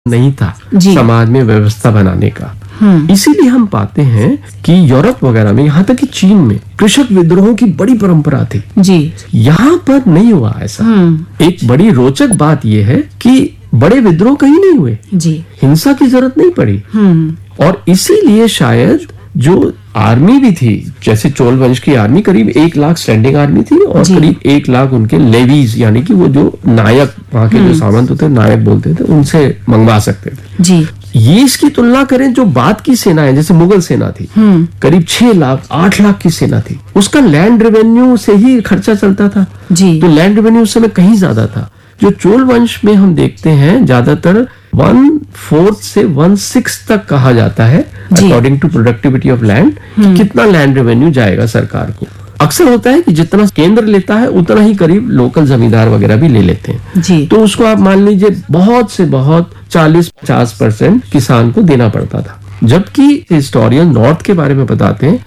नहीं था समाज में व्यवस्था बनाने का। इसीलिए हम पाते हैं कि यूरोप वगैरह में, यहाँ तक कि चीन में कृषक विद्रोहों की बड़ी परंपरा थी जी। यहाँ पर नहीं हुआ ऐसा। एक बड़ी रोचक बात यह है कि बड़े विद्रोह कहीं नहीं हुए जी, हिंसा की जरूरत नहीं पड़ी। और इसीलिए शायद जो आर्मी भी थी, जैसे चोल वंश की आर्मी करीब 1 लाख स्टैंडिंग आर्मी थी और करीब 1 लाख उनके लेवीज, यानी कि वो जो नायक, वहां के जो सामंत होते नायक बोलते थे, उनसे मंगवा सकते थे जी। ये इसकी तुलना करें जो बाद की सेना है, जैसे मुगल सेना थी, करीब 6 लाख 8 लाख की सेना थी, उसका लैंड रेवेन्यू से ही खर्चा चलता था जी। तो लैंड रेवेन्यू उस समय कहीं ज्यादा था। जो चोल वंश में हम देखते हैं ज्यादातर 1/4 से 1/6 तक कहा जाता है according to productivity of land, कितना लैंड रेवेन्यू जाएगा सरकार को। अक्सर होता है कि जितना केंद्र लेता है उतना ही करीब लोकल जमींदार वगैरह भी ले लेते हैं जी। तो उसको आप मान लीजिए बहुत से बहुत 40-50% किसान को देना पड़ता था, जबकि हिस्टोरियन नॉर्थ के बारे में बताते हैं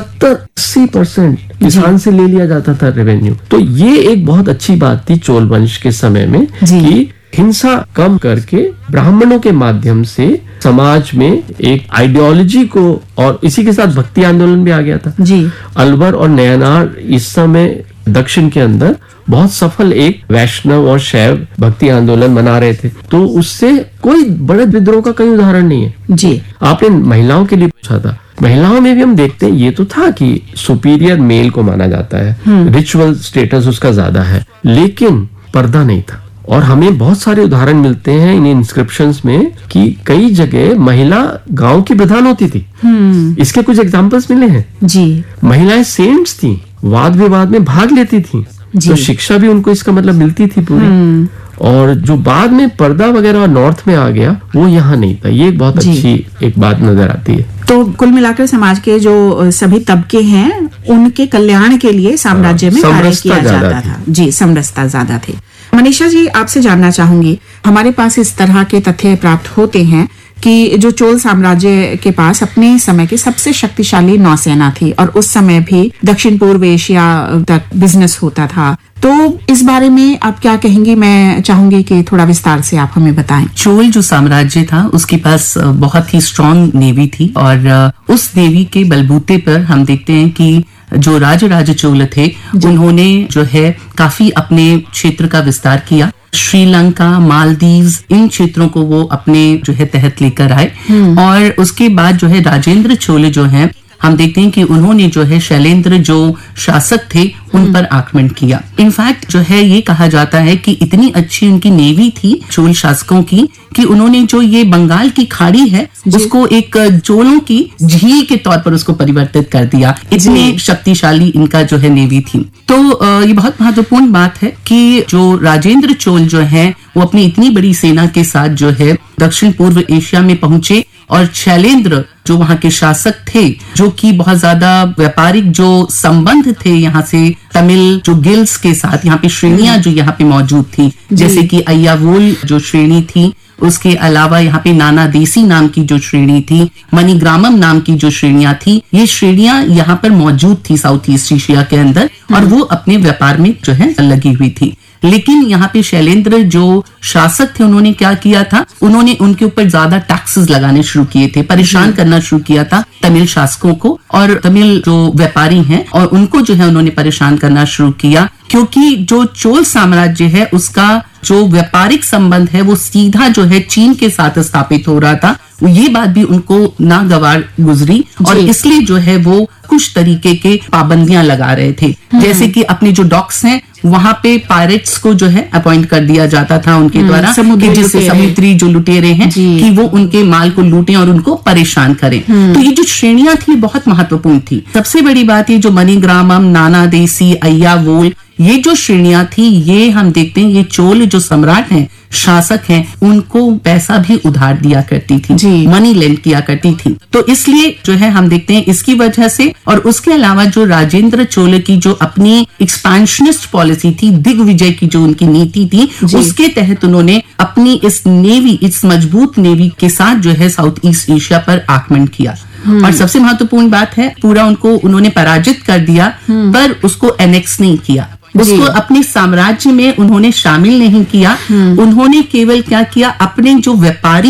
70-80% किसान से ले लिया जाता था रेवेन्यू। तो ये एक बहुत अच्छी बात थी चोल वंश के समय में कि हिंसा कम करके ब्राह्मणों के माध्यम से समाज में एक आइडियोलॉजी को, और इसी के साथ भक्ति आंदोलन भी आ गया था जी। अलवर और नयनार इस समय दक्षिण के अंदर बहुत सफल एक वैष्णव और शैव भक्ति आंदोलन मना रहे थे। तो उससे कोई बड़े विद्रोह का कई उदाहरण नहीं है जी। आपने महिलाओं के लिए पूछा था, महिलाओं में भी हम देखते हैं ये तो था कि सुपीरियर मेल को माना जाता है, रिचुअल स्टेटस उसका ज्यादा है, लेकिन पर्दा नहीं था। और हमें बहुत सारे उदाहरण मिलते हैं इन इंस्क्रिप्शंस में कि कई जगह महिला गांव की प्रधान होती थी। इसके कुछ एग्जांपल्स मिले हैं जी। महिलाएं सेंट्स थी, वाद विवाद में भाग लेती थी, तो शिक्षा भी उनको इसका मतलब मिलती थी पूरी। और जो बाद में पर्दा वगैरह नॉर्थ में आ गया वो यहाँ नहीं था। ये बहुत अच्छी एक बात नजर आती है। तो कुल मिलाकर समाज के जो सभी तबके हैं उनके कल्याण के लिए साम्राज्य में कार्य किया जाता था जी। समरसता ज्यादा थी। मनीषा जी, आपसे जानना चाहूंगी, हमारे पास इस तरह के तथ्य प्राप्त होते हैं कि जो चोल साम्राज्य के पास अपने समय की सबसे शक्तिशाली नौसेना थी और उस समय भी दक्षिण पूर्व एशिया तक बिजनेस होता था। तो इस बारे में आप क्या कहेंगी? मैं चाहूंगी कि थोड़ा विस्तार से आप हमें बताएं। चोल जो साम्राज्य था उसके पास बहुत ही स्ट्रॉन्ग नेवी थी और उस नेवी के बलबूते पर हम देखते हैं कि जो राज चोल थे उन्होंने जो है काफी अपने क्षेत्र का विस्तार किया। श्रीलंका, मालदीव्स, इन क्षेत्रों को वो अपने जो है तहत लेकर आए। और उसके बाद जो है राजेंद्र चोल जो है, हम देखते हैं कि उन्होंने जो है शैलेंद्र जो शासक थे उन पर आक्रमण किया। इनफैक्ट जो है ये कहा जाता है कि इतनी अच्छी उनकी नेवी थी चोल शासकों की कि उन्होंने जो ये बंगाल की खाड़ी है उसको एक चोलों की झील के तौर पर उसको परिवर्तित कर दिया। इतनी शक्तिशाली इनका जो है नेवी थी। तो ये बहुत महत्वपूर्ण बात है कि जो राजेंद्र चोल जो है वो अपनी इतनी बड़ी सेना के साथ जो है दक्षिण पूर्व एशिया में पहुंचे और शैलेंद्र जो वहां के शासक थे, जो कि बहुत ज्यादा व्यापारिक जो संबंध थे यहाँ से तमिल जो गिल्स के साथ, यहाँ पे श्रेणियां जो यहाँ पे मौजूद थी, जैसे कि अय्यावोल जो श्रेणी थी, उसके अलावा यहाँ पे नाना देसी नाम की जो श्रेणी थी, मणिग्रामम नाम की जो श्रेणियां थी, ये श्रेणियां यहाँ पर मौजूद थी साउथ ईस्ट एशिया के अंदर और वो अपने व्यापार में जो है लगी हुई थी। लेकिन यहाँ पे शैलेंद्र जो शासक थे उन्होंने क्या किया था, उन्होंने उनके ऊपर ज्यादा टैक्सेस लगाने शुरू किए थे, परेशान करना शुरू किया था तमिल शासकों को, और तमिल जो व्यापारी हैं और उनको जो है उन्होंने परेशान करना शुरू किया, क्योंकि जो चोल साम्राज्य है उसका जो व्यापारिक संबंध है वो सीधा जो है चीन के साथ स्थापित हो रहा था। ये बात भी उनको नागवार गुजरी और इसलिए जो है वो कुछ तरीके के पाबंदियां लगा रहे थे, जैसे कि अपने जो डॉक्स हैं वहां पे पायरेट्स को जो है अपॉइंट कर दिया जाता था उनके द्वारा, जिससे समुद्री जो लुटेरे हैं कि वो उनके माल को लूटें और उनको परेशान करें। तो ये जो श्रेणियां थी बहुत महत्वपूर्ण थी। सबसे बड़ी बात ये जो मणिग्रामम, नाना देसी, अय्यावोल, ये जो श्रेणियां थी ये हम देखते हैं ये चोल जो सम्राट हैं, शासक हैं, उनको पैसा भी उधार दिया करती थी, मनी लेंड किया करती थी। तो इसलिए जो है हम देखते हैं इसकी वजह से, और उसके अलावा जो राजेंद्र चोल की जो अपनी एक्सपेंशनिस्ट पॉलिसी थी, दिग्विजय की जो उनकी नीति थी, उसके तहत उन्होंने अपनी इस नेवी, इस मजबूत नेवी के साथ जो है साउथ ईस्ट एशिया पर आक्रमण किया। और सबसे महत्वपूर्ण बात है पूरा उनको उन्होंने पराजित कर दिया, पर उसको एनेक्स नहीं किया, उसको अपने साम्राज्य में उन्होंने शामिल नहीं किया। उन्होंने केवल क्या किया, अपने जो व्यापारी